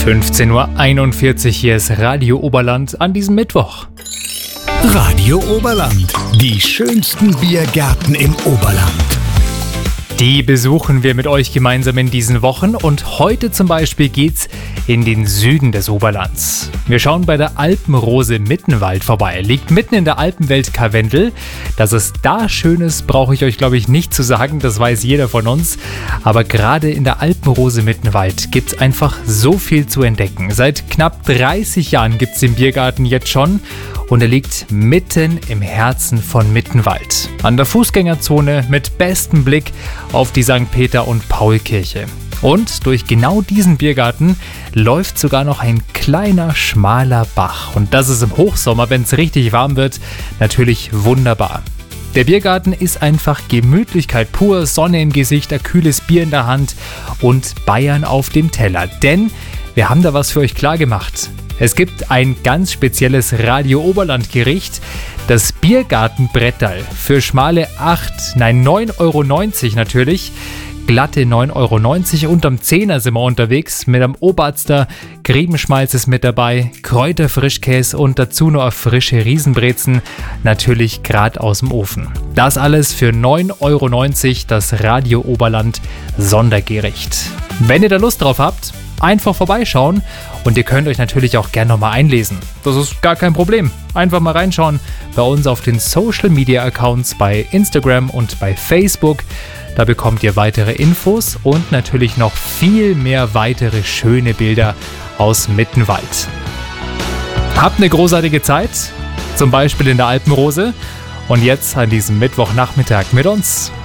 15:41 Uhr, hier ist Radio Oberland an diesem Mittwoch. Radio Oberland, die schönsten Biergärten im Oberland. Die besuchen wir mit euch gemeinsam in diesen Wochen und heute zum Beispiel geht's in den Süden des Oberlands. Wir schauen bei der Alpenrose Mittenwald vorbei. Liegt mitten in der Alpenwelt Karwendel. Dass es da schön ist, brauche ich euch, glaube ich, nicht zu sagen. Das weiß jeder von uns. Aber gerade in der Alpenrose Mittenwald gibt's einfach so viel zu entdecken. Seit knapp 30 Jahren gibt's den Biergarten jetzt schon. Und er liegt mitten im Herzen von Mittenwald. An der Fußgängerzone mit bestem Blick auf die St. Peter- und Paulkirche. Und durch genau diesen Biergarten läuft sogar noch ein kleiner, schmaler Bach. Und das ist im Hochsommer, wenn es richtig warm wird, natürlich wunderbar. Der Biergarten ist einfach Gemütlichkeit pur, Sonne im Gesicht, ein kühles Bier in der Hand und Bayern auf dem Teller. Denn wir haben da was für euch klar gemacht. Es gibt ein ganz spezielles Radio-Oberland-Gericht, das Biergartenbretterl für schmale 9,90 € natürlich. Glatte 9,90 €, unterm 10er sind wir unterwegs. Mit einem Oberster, Griebenschmalz ist mit dabei, Kräuterfrischkäse und dazu noch eine frische Riesenbrezen, natürlich gerade aus dem Ofen. Das alles für 9,90 €, das Radio Oberland Sondergericht. Wenn ihr da Lust drauf habt, einfach vorbeischauen und ihr könnt euch natürlich auch gerne nochmal einlesen. Das ist gar kein Problem. Einfach mal reinschauen bei uns auf den Social Media Accounts bei Instagram und bei Facebook. Da bekommt ihr weitere Infos und natürlich noch viel mehr weitere schöne Bilder aus Mittenwald. Habt eine großartige Zeit, zum Beispiel in der Alpenrose. Und jetzt an diesem Mittwochnachmittag mit uns.